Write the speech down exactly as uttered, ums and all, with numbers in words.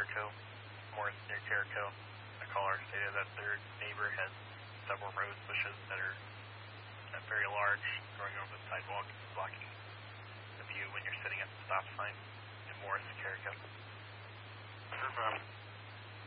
Carrico, Morris near Carrico. A caller stated that their neighbor has several rose bushes that are uh, very large, growing over the sidewalk, blocking the view when you're sitting at the stop sign in Morris, Carrico. Confirmed.